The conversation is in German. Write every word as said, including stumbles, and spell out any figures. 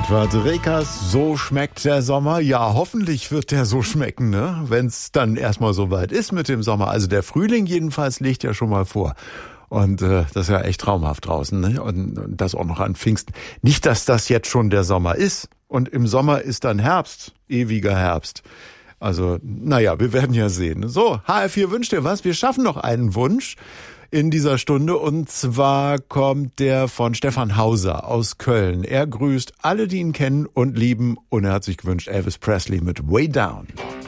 Edward Rekas, so schmeckt der Sommer. Ja, hoffentlich wird der so schmecken, ne? Wenn es dann erstmal so weit ist mit dem Sommer. Also der Frühling jedenfalls liegt ja schon mal vor. Und äh, das ist ja echt traumhaft draußen, ne? Und, und das auch noch an Pfingsten. Nicht, dass das jetzt schon der Sommer ist. Und im Sommer ist dann Herbst, ewiger Herbst. Also, naja, wir werden ja sehen. So, H R vier wünscht dir was. Wir schaffen noch einen Wunsch in dieser Stunde, und zwar kommt der von Stefan Hauser aus Köln. Er grüßt alle, die ihn kennen und lieben, und er hat sich gewünscht Elvis Presley mit Way Down.